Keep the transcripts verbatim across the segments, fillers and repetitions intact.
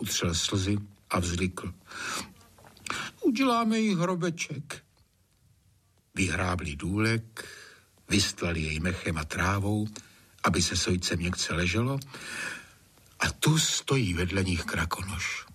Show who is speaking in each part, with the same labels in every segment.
Speaker 1: utřel slzy a vzlikl. Uděláme jí hrobeček. Vyhrábli důlek, vystlali jej mechem a trávou, aby se Sojce měkce leželo, a tu stojí vedle nich Krakonoš.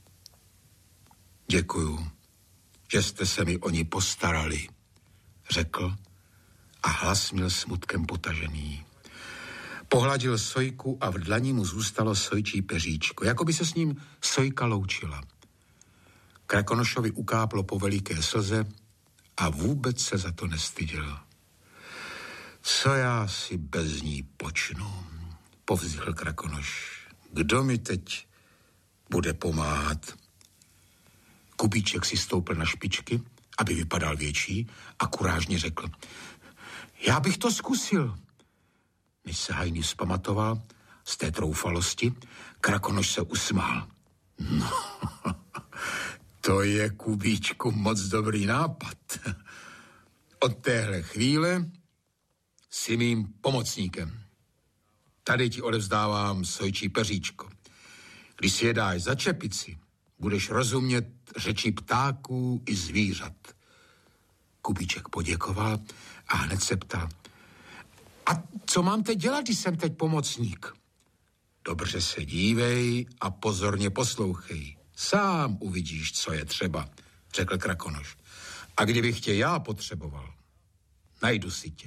Speaker 1: Děkuju, že jste se mi o ní postarali, řekl a hlas měl smutkem potažený. Pohladil Sojku a v dlani mu zůstalo Sojčí peříčko, jako by se s ním Sojka loučila. Krakonošovi ukáplo po veliké slze a vůbec se za to nestyděl. Co já si bez ní počnu, povzdichl Krakonoš. Kdo mi teď bude pomáhat? Kubíček si stoupil na špičky, aby vypadal větší, a kurážně řekl. Já bych to zkusil. Než se Hajný vzpamatoval z té troufalosti, Krakonoš se usmál. No, to je, Kubíčku, moc dobrý nápad. Od téhle chvíle jsi mým pomocníkem. Tady ti odevzdávám Sojčí peříčko. Když si je dáš za čepici, budeš rozumět řeči ptáků i zvířat. Kubíček poděkoval a hned se ptal. A co mám teď dělat, když jsem teď pomocník? Dobře se dívej a pozorně poslouchej. Sám uvidíš, co je třeba, řekl Krakonoš. A kdybych tě já potřeboval, najdu si tě.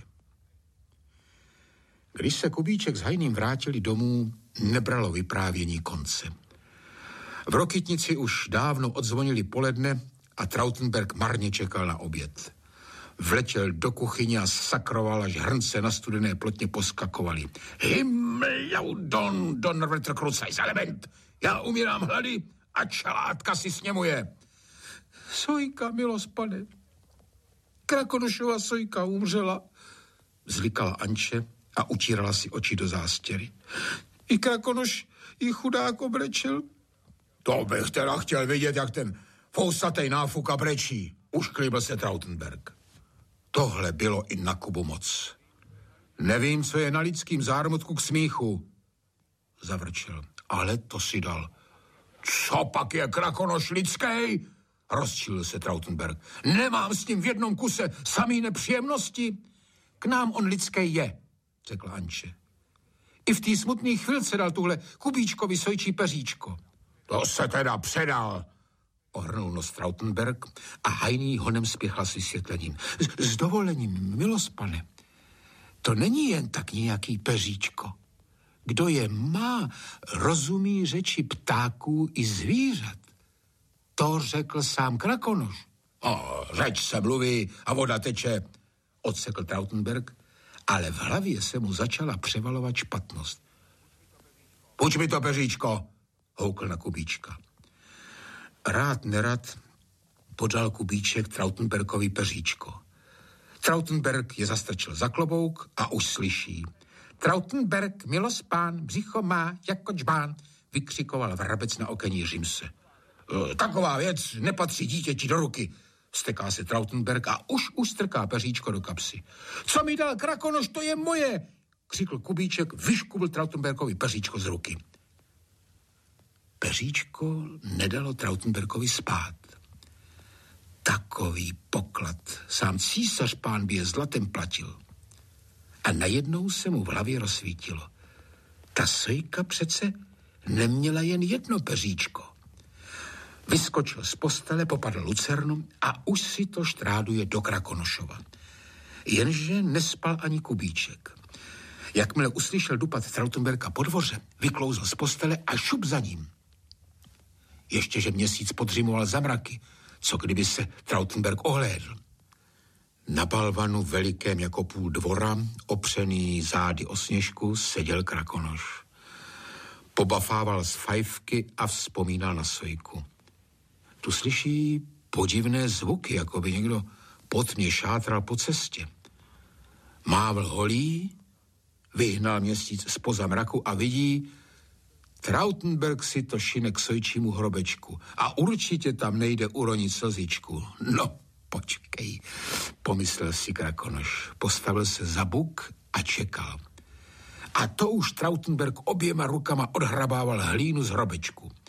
Speaker 1: Když se Kubíček s Hajným vrátili domů, nebralo vyprávění konce. V Rokytnici už dávno odzvonili poledne a Trautenberg marně čekal na oběd. Vletěl do kuchyně a sakroval, až hrnce na studené plotně poskakovali. Himmel, jau don, donnerwetter Kruzajs element. Já umírám hlady a čelátka si sněmuje. Sojka, milospane. Krakonošova Sojka umřela, vzlikala Anče a utírala si oči do zástěry. I Krakonoš jí chudák obrečil. To bych teda chtěl vidět, jak ten fousatej náfuka brečí. Ušklíbil se Trautenberg. Tohle bylo i na Kubu moc. Nevím, co je na lidským zármutku k smíchu, zavrčel. Ale to si dal. Co pak je Krakonoš lidský? Rozčilil se Trautenberg. Nemám s ním v jednom kuse samý nepříjemnosti. K nám on lidský je, řekla Anče. I v té smutné chvilce dal tuhle Kubíčkovi Sojčí peříčko. To se teda předal, ohrnul nos Trautenberg a Hajný honem spěchal s vysvětlením. S, s dovolením, milospane, to není jen tak nějaký peříčko. Kdo je má, rozumí řeči ptáků i zvířat. To řekl sám Krakonoš. O, řeč se mluví a voda teče, odsekl Trautenberg, ale v hlavě se mu začala převalovat špatnost. Půjč mi to peříčko, houkl na Kubíčka. Rád nerad podal Kubíček Trautenbergovi peříčko. Trautenberg je zastrčil za klobouk a už slyší. Trautenberg, milospán, břicho má jako džbán, vykřikoval vrabec na okení Římse. E, taková věc nepatří dítěti do ruky, steká se Trautenberg a už už strká peříčko do kapsy. Co mi dal Krakonoš, to je moje, křikl Kubíček, vyškubl Trautenbergovi peříčko z ruky. Peříčko nedalo Trautenbergovi spát. Takový poklad sám císař pán by je zlatem platil. A najednou se mu v hlavě rozsvítilo. Ta Sojka přece neměla jen jedno peříčko. Vyskočil z postele, popadl lucernu a už si to štráduje do Krakonošova. Jenže nespal ani Kubíček. Jakmile uslyšel dupat Trautenberga po dvoře, vyklouzl z postele a šup za ním. Ještě, že měsíc podřimoval za mraky, co kdyby se Trautenberg ohlédl. Na balvanu velikém jako půl dvora, opřený zády o sněžku, seděl Krakonoš. Pobafával z fajfky a vzpomínal na Sojku. Tu slyší podivné zvuky, jako by někdo potmě šátral po cestě. Mávl holí, vyhnal měsíc zpoza mraku a vidí, Trautenberg si to šine k Sojčímu hrobečku a určitě tam nejde uronit slzičku. No, počkej, pomyslel si Krakonoš. Postavil se za buk a čekal. A to už Trautenberg oběma rukama odhrabával hlínu z hrobečku.